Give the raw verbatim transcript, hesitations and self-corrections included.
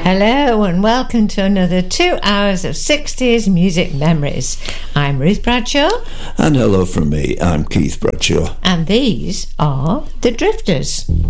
Hello and welcome to another two hours of sixties music memories. I'm Ruth Bradshaw. And hello from me, I'm Keith Bradshaw. And these are The Drifters.